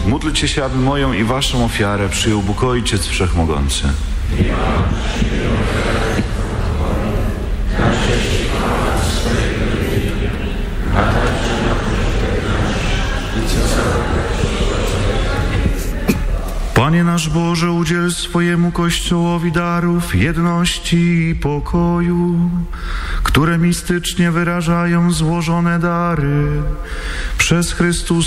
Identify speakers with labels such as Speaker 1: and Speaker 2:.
Speaker 1: Módlcie się, aby moją i waszą ofiarę przyjął Bóg Ojciec Wszechmogący. Panie nasz Boże, udziel swojemu Kościołowi darów jedności i pokoju, które mistycznie wyrażają złożone dary przez Chrystusa